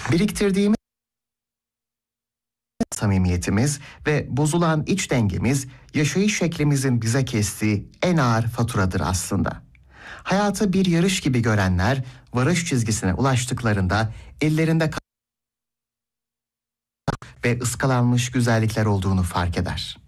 Biriktirdiğimiz samimiyetimiz ve bozulan iç dengemiz yaşayış şeklimizin bize kestiği en ağır faturadır aslında. Hayatı bir yarış gibi görenler varış çizgisine ulaştıklarında ellerinde ve ıskalanmış güzellikler olduğunu fark eder.